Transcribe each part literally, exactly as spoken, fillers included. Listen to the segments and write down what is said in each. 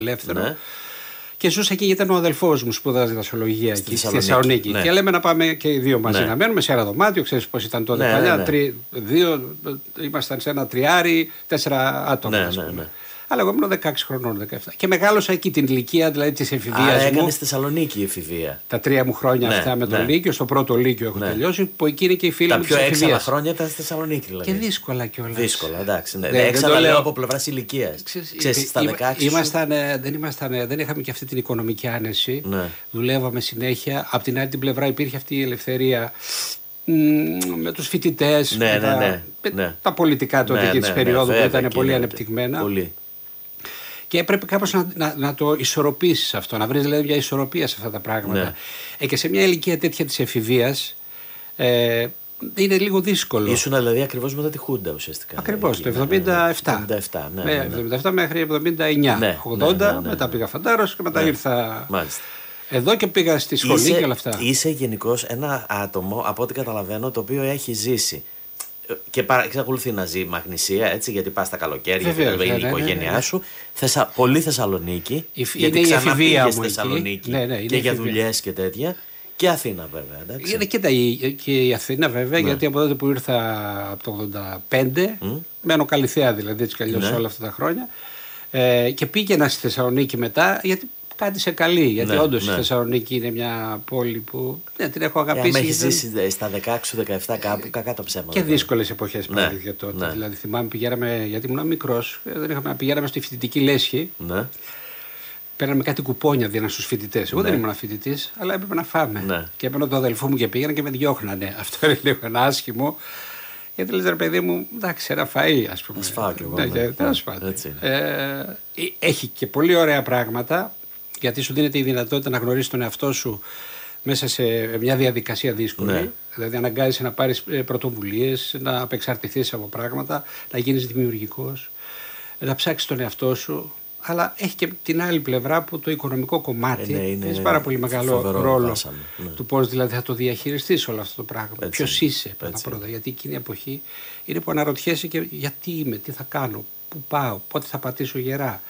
ελεύθερο. Ναι. Και ζούσα εκεί γιατί ήταν ο αδελφός μου, σπούδαζε δασολογία εκεί στη Θεσσαλονίκη. Ναι. Και λέμε να πάμε και οι δύο μαζί, ναι, να μένουμε σε ένα δωμάτιο. Ξέρεις πώς ήταν τότε Ναι, παλιά. ναι. Τρι, δύο, ήμασταν σε ένα τριάρι, τέσσερα άτομα. Ναι, ναι, ναι. Αλλά εγώ ήμουν δεκαέξι χρονών, δεκαεπτά. Και μεγάλωσα εκεί την ηλικία δηλαδή της εφηβείας μου. Άρα έκανες Θεσσαλονίκη η εφηβεία. Τα τρία μου χρόνια, ναι, αυτά με το, ναι, Λύκειο, στο πρώτο Λύκειο έχω, ναι, τελειώσει, που εκεί είναι και οι φίλοι τα μου της εφηβείας. Τα πιο έξαλα χρόνια ήταν στη Θεσσαλονίκη δηλαδή. Και δύσκολα κιόλας. Δύσκολα, εντάξει. Ναι. Ναι, έξαλα λέω λέω από πλευράς ηλικίας. Ξέρεις, στα δεκαέξι ήμασταν, δεν, ήμασταν, δεν είχαμε και αυτή την οικονομική άνεση. Ναι. Δουλεύαμε συνέχεια. Απ' την άλλη την πλευρά υπήρχε αυτή η ελευθερία με τους φοιτητές, ναι, με, ναι, τα, ναι, με ναι. τα πολιτικά τότε, ναι, και της, ναι, περίοδου, ναι, που ήταν πολύ ανεπτυγμένα. Πολύ. Και έπρεπε κάπως να, να, να το ισορροπήσεις αυτό, να βρεις δηλαδή μια ισορροπία σε αυτά τα πράγματα. Ναι. Ε, και σε μια ηλικία τέτοια της εφηβείας ε, είναι λίγο δύσκολο. Ήσουν δηλαδή ακριβώς μετά τη Χούντα ουσιαστικά. Ακριβώς, εκεί, το εβδομήντα επτά. εβδομήντα επτά, ναι, ναι, ναι. εβδομήντα επτά μέχρι εβδομήντα εννιά. Ναι, ογδόντα, ναι, ναι, ναι, μετά ναι. πήγα Φαντάρος και μετά, ναι, ήρθα. Μάλιστα. Εδώ και πήγα στη σχολή είσαι, και όλα αυτά. Είσαι γενικώς ένα άτομο, από ό,τι καταλαβαίνω, το οποίο έχει ζήσει και παρα... εξακολουθεί να ζει Μαγνησία, έτσι, γιατί πας τα καλοκαίρια και είναι η οικογένειά, ναι, ναι, ναι, σου. Θεσα... Πολύ Θεσσαλονίκη. Η... Γιατί είναι η εφηβεία μου Θεσσαλονίκη, ναι, ναι, και για δουλειές και τέτοια. Και Αθήνα βέβαια. Εντάξει. Είναι και, τα... και η Αθήνα βέβαια, ναι, γιατί από τότε που ήρθα από το ογδόντα πέντε, mm. μένω Καλυθέα δηλαδή, έτσι κι αλλιώς, ναι, όλα αυτά τα χρόνια. Ε, και πήγαινα στη Θεσσαλονίκη μετά, γιατί κάτι σε καλεί. Γιατί, ναι, όντως, ναι, η Θεσσαλονίκη είναι μια πόλη που, ναι, την έχω αγαπήσει. Αν έχει ζήσει στα δεκαέξι δεκαεπτά κάπου, κακά τα ψέματα. Και δύσκολες εποχές, ναι, για τότε. Ναι. Δηλαδή θυμάμαι πηγαίναμε, γιατί ήμουν μικρός, δεν είχαμε, πηγαίναμε στη φοιτητική λέσχη. Ναι. Παίρναμε κάτι κουπόνια δίναν στους φοιτητές. Εγώ, ναι, δεν ήμουν φοιτητής, αλλά έπρεπε να φάμε. Ναι. Και έπαιρνα το αδελφό μου και πήγαιναν και με διώχνανε. Αυτό είναι λίγο ένα άσχημο. Γιατί λες, ρε παιδί μου, εντάξει, ένα φαΐ, ας πούμε. Ας φάω κι εγώ. Ναι, ναι, ναι. Ε, έχει και πολύ ωραία πράγματα, γιατί σου δίνεται η δυνατότητα να γνωρίσεις τον εαυτό σου μέσα σε μια διαδικασία δύσκολη. Ναι. Δηλαδή, αναγκάζεσαι να πάρεις πρωτοβουλίες, να απεξαρτηθείς από πράγματα, να γίνεις δημιουργικός, να ψάξεις τον εαυτό σου. Αλλά έχει και την άλλη πλευρά που το οικονομικό κομμάτι, ε, ναι, έχει πάρα πολύ μεγάλο ρόλο, ναι, του πώς δηλαδή θα το διαχειριστείς όλο αυτό το πράγμα. Ποιος είσαι πρώτα, γιατί εκείνη η εποχή είναι που αναρωτιέσαι και γιατί είμαι, τι θα κάνω, πού πάω, πότε θα πατήσω γερά,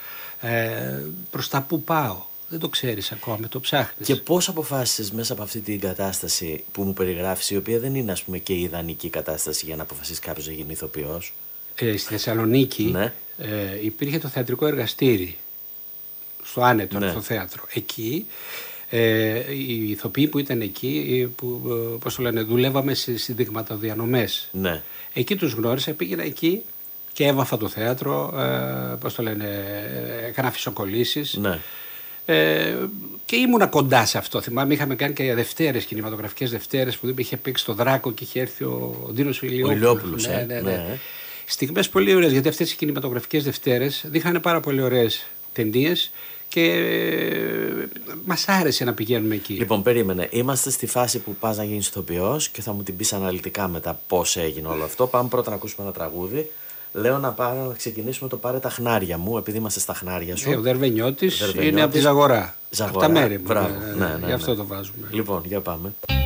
ε, προς τα πού πάω. Δεν το ξέρεις ακόμα, το ψάχνεις. Και πώς αποφάσισες μέσα από αυτή την κατάσταση που μου περιγράφεις, η οποία δεν είναι, ας πούμε, και η ιδανική κατάσταση για να αποφασίσει κάποιος να γίνει ηθοποιός. Ε, στη Θεσσαλονίκη, ναι, ε, υπήρχε το θεατρικό εργαστήρι στο Άνετο, ναι, στο θέατρο. Εκεί ε, οι ηθοποιοί που ήταν εκεί, που, πώς το λένε, δουλεύαμε στις δειγματοδιανομές. Ναι. Εκεί τους γνώρισα, πήγαινα εκεί και έβαφα το θέατρο, ε, πώς το λένε, έκανα φυσοκολλήσεις. Ναι. Ε, και ήμουνα κοντά σε αυτό. Θυμάμαι, είχαμε κάνει και Δευτέρες, κινηματογραφικές Δευτέρες που είχε παίξει στο Δράκο και είχε έρθει ο Ντίνος ο Ηλιόπουλος. Ναι, ναι, ναι. ναι. Στιγμές πολύ ωραίες, γιατί αυτές οι κινηματογραφικές Δευτέρες δείχνανε πάρα πολύ ωραίες ταινίες και μας άρεσε να πηγαίνουμε εκεί. Λοιπόν, περίμενε. Είμαστε στη φάση που πας να γίνεις ηθοποιός και θα μου την πεις αναλυτικά μετά πώς έγινε όλο αυτό. Πάμε πρώτα να ακούσουμε ένα τραγούδι. Λέω να, πάρε, να ξεκινήσουμε το «Πάρε τα χνάρια μου», επειδή είμαστε στα χνάρια σου. Ε, ο Δερβενιώτης είναι από τη Ζαγορά. Ζαγορά. Από τα μέρη μου. Μπράβο. Ε, ναι, ναι, ναι, γι' αυτό ναι. το βάζουμε. Λοιπόν, για πάμε.